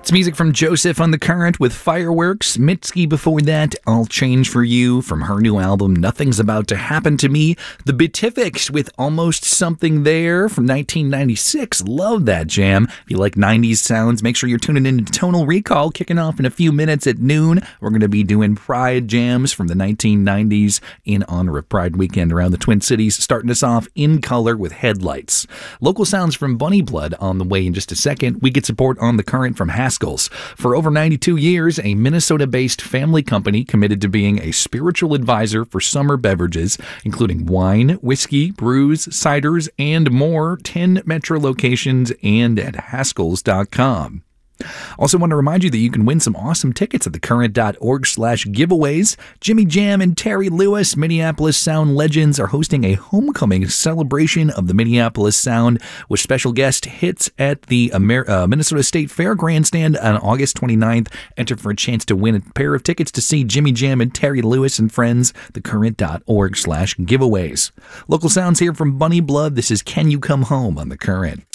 It's music from Joseph on The Current with Fireworks. Mitski before that, I'll Change For You from her new album, Nothing's About to Happen to Me. The Beatifics with Almost Something There from 1996. Love that jam. If you like 90s sounds, make sure you're tuning in to Tonal Recall, kicking off in a few minutes at noon. We're going to be doing Pride jams from the 1990s in honor of Pride weekend around the Twin Cities, starting us off in color with Headlights. Local sounds from Bunny Blood on the way in just a second. We get support on The Current from Haskell's. For over 92 years, a Minnesota-based family company committed to being a spiritual advisor for summer beverages, including wine, whiskey, brews, ciders, and more. 10 metro locations and at Haskells.com. Also want to remind you that you can win some awesome tickets at thecurrent.org/giveaways. Jimmy Jam and Terry Lewis, Minneapolis Sound legends, are hosting a homecoming celebration of the Minneapolis Sound with special guest hits at the Minnesota State Fair Grandstand on August 29th. Enter for a chance to win a pair of tickets to see Jimmy Jam and Terry Lewis and friends. Thecurrent.org/giveaways. Local sounds here from Bunny Blood. This is Can You Come Home on The Current.